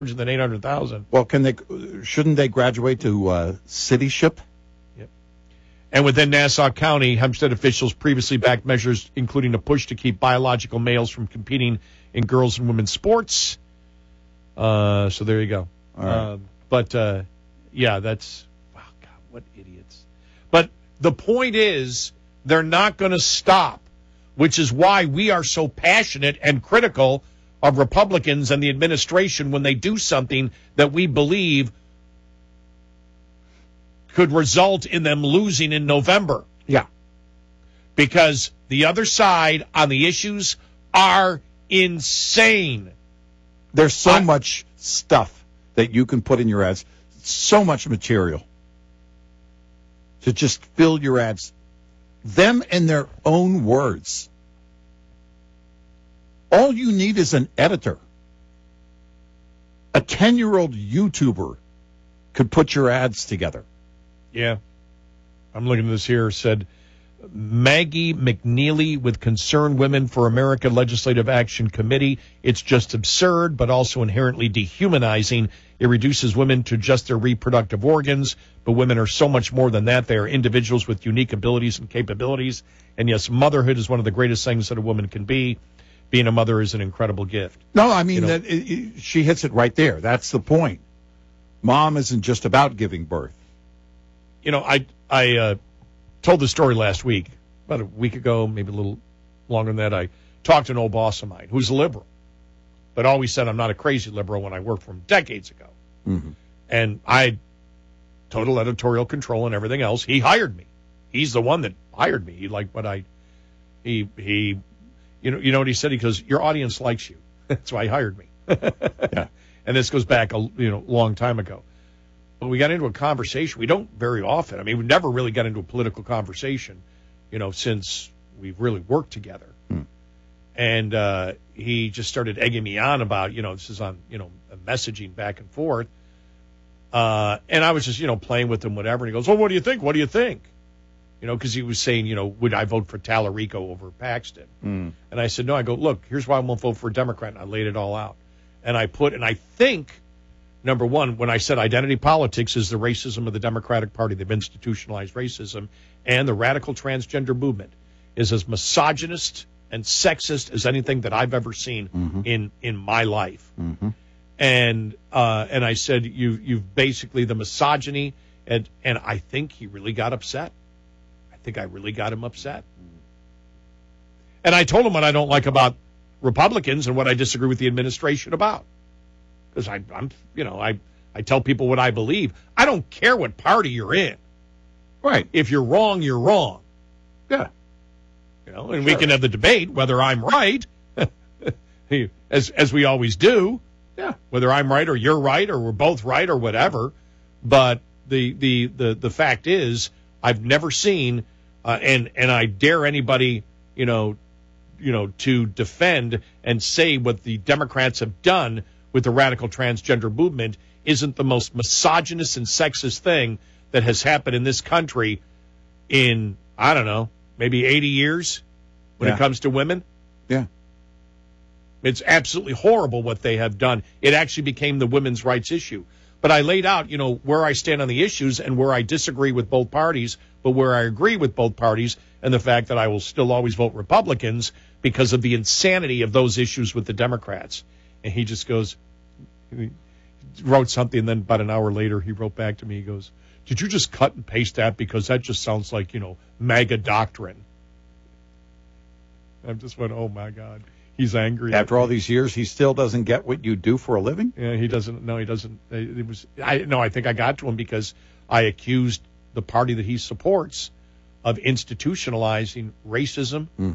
than 800,000. Well, shouldn't they graduate to cityship? Yep. And within Nassau County, Hempstead officials previously backed measures including a push to keep biological males from competing in girls' and women's sports. So there you go. All right. Yeah, that's, wow, God, what idiots. But the point is, they're not going to stop, which is why we are so passionate and critical of Republicans and the administration when they do something that we believe could result in them losing in November. Yeah. Because the other side on the issues are insane. There's so much stuff that you can put in your ads, so much material to just fill your ads, them in their own words. All you need is an editor. A 10-year-old YouTuber could put your ads together. Yeah. I'm looking at this here. Said Maggie McNeely with Concerned Women for America Legislative Action Committee. It's just absurd, but also inherently dehumanizing. It reduces women to just their reproductive organs, but women are so much more than that. They are individuals with unique abilities and capabilities. And yes, motherhood is one of the greatest things that a woman can be. Being a mother is an incredible gift. No, I mean, she hits it right there. That's the point. Mom isn't just about giving birth. You know, I told the story last week, about a week ago, maybe a little longer than that. I talked to an old boss of mine who's a liberal, but always said I'm not a crazy liberal when I worked for him decades ago. Mm-hmm. And I had total editorial control and everything else. He hired me. He's the one that hired me. He liked what he you know what he said? He goes, your audience likes you. That's why he hired me. Yeah. And this goes back a long time ago. But we got into a conversation. We don't very often. I mean, we never really got into a political conversation, since we've really worked together. And he just started egging me on about, this is on, messaging back and forth. And I was just, playing with him, whatever. And he goes, well, what do you think? What do you think? Because he was saying, would I vote for Tallarico over Paxton? Mm. And I said, no. I go, look, here's why I won't vote for a Democrat. And I laid it all out. And I think, number one, when I said identity politics is the racism of the Democratic Party, they've institutionalized racism, and the radical transgender movement is as misogynist and sexist as anything that I've ever seen in my life. Mm-hmm. And I said, you've basically the misogyny, and I think he really got upset. I think I really got him upset. And I told him what I don't like about Republicans and what I disagree with the administration about. Because I tell people what I believe. I don't care what party you're in. Right. If you're wrong, you're wrong. Yeah. And we can have the debate whether I'm right, as we always do. Yeah. Whether I'm right or you're right or we're both right or whatever. But the fact is, I've never seen, and I dare anybody, to defend and say what the Democrats have done with the radical transgender movement isn't the most misogynist and sexist thing that has happened in this country in, I don't know, maybe 80 years when it comes to women. Yeah. It's absolutely horrible what they have done. It actually became the women's rights issue. But I laid out, where I stand on the issues and where I disagree with both parties, but where I agree with both parties, and the fact that I will still always vote Republicans because of the insanity of those issues with the Democrats. And he just goes, he wrote something, and then about an hour later he wrote back to me. He goes, did you just cut and paste that? Because that just sounds like, MAGA doctrine. I just went, oh, my God. He's angry. After all these years, he still doesn't get what you do for a living? Yeah, he doesn't. No, he doesn't. I think I got to him because I accused the party that he supports of institutionalizing racism,